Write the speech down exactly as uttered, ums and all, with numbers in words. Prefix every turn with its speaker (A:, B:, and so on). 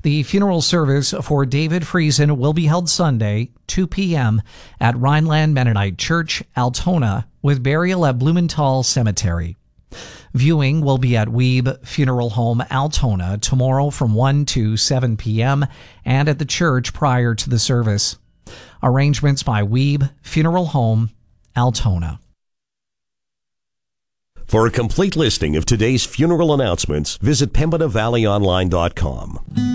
A: The funeral service for David Friesen will be held Sunday, two p.m. at Rhineland Mennonite Church, Altona, with burial at Blumenthal Cemetery. Viewing will be at Weeb Funeral Home, Altona, tomorrow from one to seven p.m. and at the church prior to the service. Arrangements by Weeb Funeral Home, Altona.
B: For a complete listing of today's funeral announcements, visit Pembina Valley Online dot com.